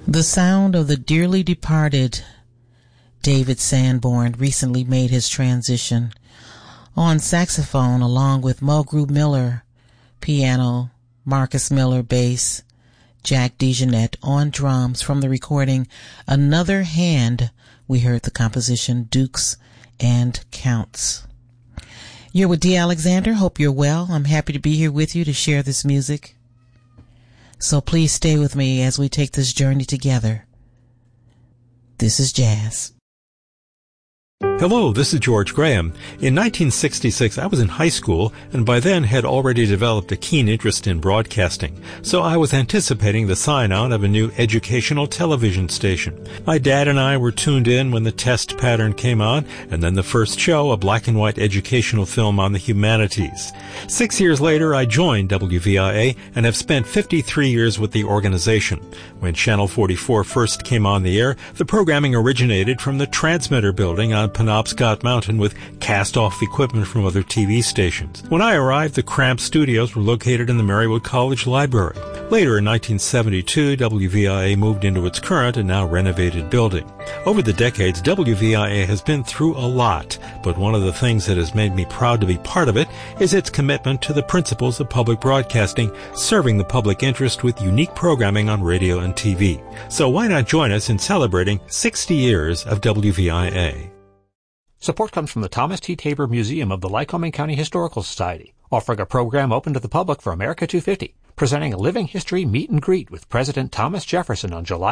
The sound of the dearly departed David Sanborn recently made his transition. On saxophone, along with Mulgrew Miller, piano, Marcus Miller, bass, Jack DeJohnette on drums. From the recording Another Hand, we heard the composition Dukes and Counts. You're with Dee Alexander. Hope you're well. I'm happy to be here with you to share this music. So please stay with me as we take this journey together. This is jazz. Hello, this is George Graham. In 1966, I was in high school and by then had already developed a keen interest in broadcasting, so I was anticipating the sign-on of a new educational television station. My dad and I were tuned in when the test pattern came on, and then the first show, a black and white educational film on the humanities. 6 years later, I joined WVIA and have spent 53 years with the organization. When Channel 44 first came on the air, the programming originated from the transmitter building on Penobscot Mountain with cast-off equipment from other TV stations. When I arrived, the cramped studios were located in the Marywood College Library. Later, in 1972, WVIA moved into its current and now renovated building. Over the decades, WVIA has been through a lot, but one of the things that has made me proud to be part of it is its commitment to the principles of public broadcasting, serving the public interest with unique programming on radio and TV. So why not join us in celebrating 60 years of WVIA? Support comes from the Thomas T. Tabor Museum of the Lycoming County Historical Society, offering a program open to the public for America 250, presenting a living history meet and greet with President Thomas Jefferson on July